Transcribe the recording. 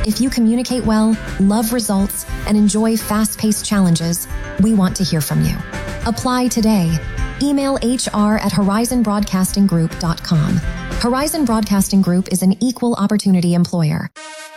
If you communicate well, love results, and enjoy fast-paced challenges, we want to hear from you. Apply today. Email HR@horizonbroadcastinggroup.com. Horizon Broadcasting Group is an equal opportunity employer.